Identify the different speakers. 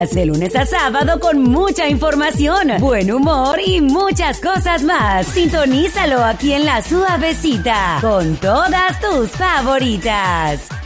Speaker 1: De lunes a sábado con mucha información, buen humor y muchas cosas más. Sintonízalo aquí en La Suavecita con todas tus favoritas.